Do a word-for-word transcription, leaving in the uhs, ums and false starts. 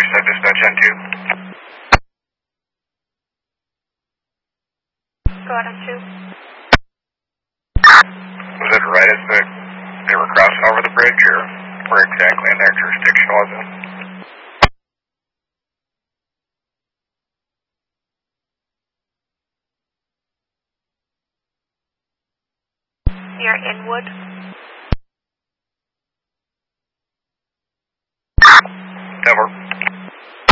uh, dispatch N two. Go ahead, M two. Was it right as the, they were crossing over the bridge, or where exactly in their jurisdiction was it? Near Inwood.